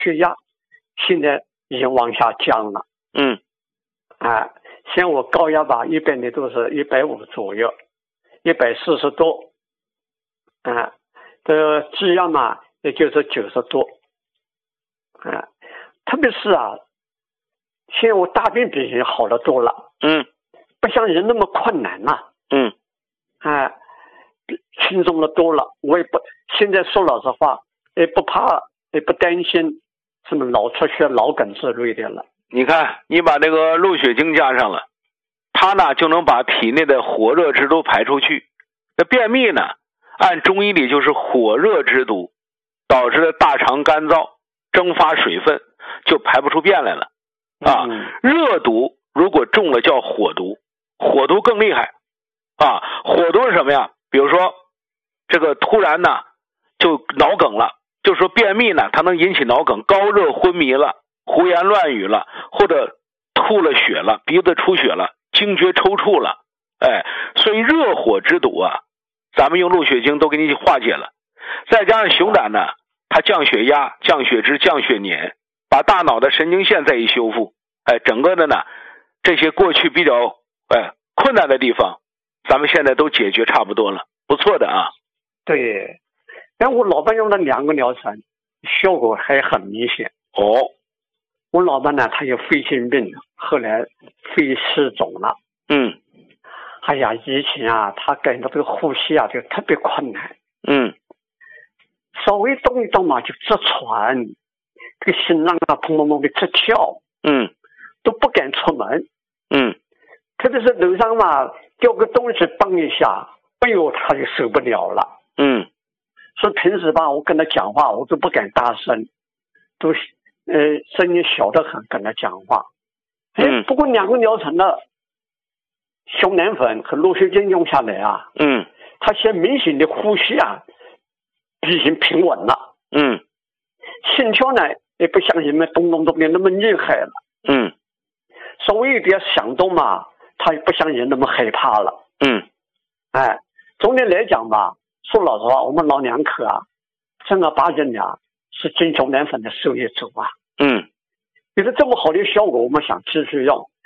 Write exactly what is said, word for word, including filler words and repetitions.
血压现在已经往下降了。 嗯， 啊，像我高压吧，一般的都是一百五左右，一百四十多。啊，这个质量嘛，也就是九十多。啊，特别是啊，现在我大便比以前好得多了。 嗯， 不像人那么困难了。 嗯， 啊，轻松的多了。我也不现在说老实话，也不怕，也不担心什么脑出血、脑梗之类的了。 你看，你把这个鹿血精加上了，它呢就能把体内的火热之毒排出去。这便秘呢，按中医里就是火热之毒，导致的大肠干燥，蒸发水分，就排不出便来了。啊， 嗯、 热毒如果中了叫火毒，火毒更厉害。啊，火毒是什么呀？比如说，这个突然呢就脑梗了，就说便秘呢，它能引起脑梗，高热昏迷了，胡言乱语了，或者吐了血了，鼻子出血了，惊厥抽搐了。哎，所以热火之毒啊，咱们用鹿血精都给你化解了。再加上熊胆呢，它降血压、降血脂、降血粘，把大脑的神经线再一修复，哎，整个的呢，这些过去比较哎困难的地方，咱们现在都解决差不多了，不错的啊。 对，但我老伴用了两个疗程，效果还很明显。 哦， 我老伴呢，他有肺腺病，后来肺湿肿了。 嗯， 哎呀，以前啊，他感到这个呼吸啊，就特别困难。 嗯， 稍微动一动嘛，就直喘，这个心脏啊，砰砰砰的直跳。 嗯， 都不敢出门。 嗯， 特别是楼上嘛，掉个东西蹦一下，哎呦，他就受不了了。 嗯， 所以平时吧，我跟他讲话，我都不敢大声，都呃声音小得很跟他讲话。 嗯， 不过两个疗程的熊胆粉和鹿血精用下来啊， 嗯， 他现在明显的呼吸啊，已经平稳了。 嗯， 心跳呢也不像人们咚咚咚的那么厉害了。 嗯， 稍微一点响动嘛，他也不像人那么害怕了。 嗯， 哎，总的来讲吧，说老实话，我们老两口啊，正儿八经的是金熊胆粉的受益者啊。 嗯， 有了这么好的效果，我们想继续用。